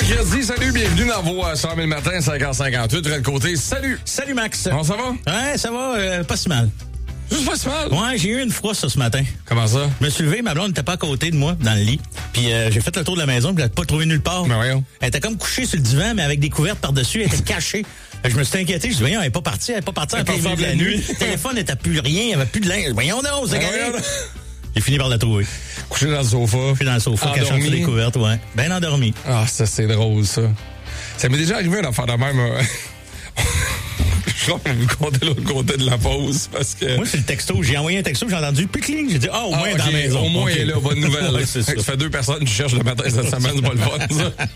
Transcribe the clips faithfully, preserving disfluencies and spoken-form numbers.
mercredi, salut, bienvenue dans vos euh, cent mille matins, cinquante cinquante-huit, Fred Côté, salut! Salut Max! Comment ça va? Ouais, ça va, euh, pas si mal. Juste pas si mal? Ouais, j'ai eu une frousse ce matin. Comment ça? Je me suis levé, ma blonde n'était pas à côté de moi, dans le lit. Puis euh, j'ai fait le tour de la maison, puis je l'ai pas trouvé nulle part. Ben voyons. Elle était comme couchée sur le divan, mais avec des couvertes par-dessus, elle était cachée. Je me suis inquiété, je dis, voyons, elle est pas partie, elle est pas partie Elle est en plein pas milieu de la sortie de la nuit. Le téléphone n'était plus rien, il n'y avait plus de linge. Voyons donc, c'est Ben gagné. voyons. J'ai fini par la trouver. Couché dans le sofa. Je suis dans le sofa, cachant Endormi. sous les couvertes, ouais. Ben endormi. Ah, ça, c'est drôle, ça. Ça m'est déjà arrivé une affaire de même. euh. Je crois qu'on vous compter l'autre côté de la pause, parce que... Moi, c'est le texto. J'ai envoyé un texto, j'ai entendu pickling. J'ai dit, ah, au moins Ah, dans ok, la maison. Au moins, Okay. il est là, bonne nouvelle. Ouais, c'est ça. Ça fait deux personnes qui cherchent le matin cette semaine, c'est pas le fun,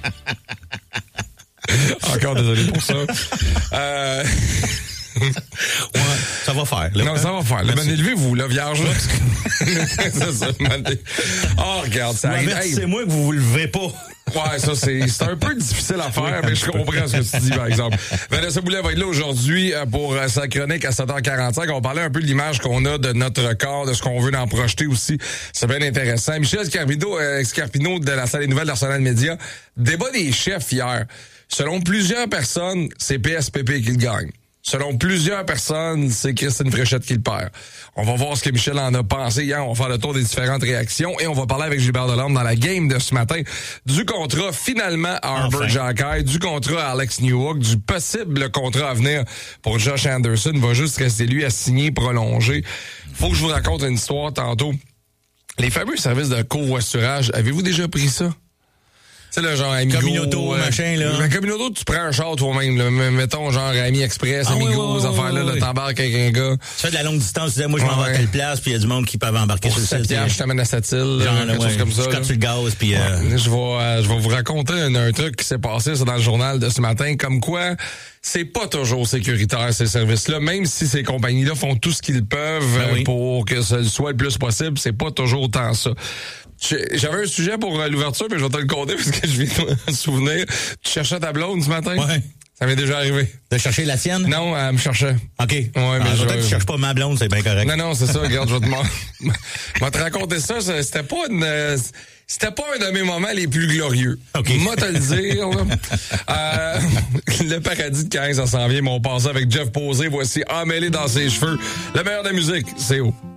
ça. Encore désolé pour ça. Euh... Ouais, ça va faire. Là. Non, ça va faire. Le ben élevez-vous, là, vierge. C'est ça, mané. Oh, regarde, ça arrive. Hey. C'est moi que vous vous levez pas. Ouais, ça, c'est, c'est un peu difficile à faire, Oui, mais je comprends ce que tu dis, par exemple. Vanessa Boulet va être là aujourd'hui pour sa chronique à sept heures quarante-cinq. On parlait un peu de l'image qu'on a de notre corps, de ce qu'on veut en projeter aussi. C'est bien intéressant. Michel Scarpino, euh, Scarpino de la salle des nouvelles d'Arsenal Média, débat des chefs hier. Selon plusieurs personnes, c'est P S P P qui le gagne. Selon plusieurs personnes, c'est Christine Fréchette qui le perd. On va voir ce que Michel en a pensé hier. On va faire le tour des différentes réactions et on va parler avec Gilbert Delorme dans la game de ce matin du contrat finalement à Arbor Enfin. Xhekaj, du contrat à Alex Newhook, du possible contrat à venir pour Josh Anderson. Il va juste rester lui à signer, prolonger. Faut que je vous raconte une histoire tantôt. Les fameux services de covoiturage, avez-vous déjà pris ça? C'est le genre Amigo. Communauto, euh, machin, là. Ben, Communauto, tu prends un char toi-même, là. Mettons, genre Ami Express, Ah, Amigo, oui, oui, ces oui, affaires-là, oui, là, oui. t'embarques avec un gars. Tu fais de la longue distance, tu disais, moi, je m'en Ouais, vais à telle place, puis il y a du monde qui peuvent embarquer Pour sur le sept site. piastres, je t'amène à cette île, Genre, quelque ouais, chose comme ça. je là. cote sur le gaz, puis... Euh... Ouais, je vais, euh, je vais vous raconter un, un truc qui s'est passé ça, dans le journal de ce matin, comme quoi c'est pas toujours sécuritaire, ces services-là. Même si ces compagnies-là font tout ce qu'ils peuvent Ben euh, oui. pour que ce soit le plus possible, c'est pas toujours tant ça. J'ai- J'avais un sujet pour euh, l'ouverture, mais je vais te le compter parce que je viens de me souvenir. Tu cherchais ta blonde ce matin? Ouais. Ça m'est déjà arrivé. De chercher la sienne? Non, elle me cherchait. OK. Ouais, mais mais je- peut-être que tu cherches pas ma blonde, c'est bien correct. Non, non, c'est ça. Regarde, je vais te demander. Je vais te raconter ça. ça, C'était pas une... euh, C'était pas un de mes moments les plus glorieux. OK. Moi, te le dire. là. Euh, le paradis de quinze, ça s'en vient. Mais on passe avec Jeff Posé. Voici Emmêlé dans ses cheveux. Le meilleur de la musique, c'est où?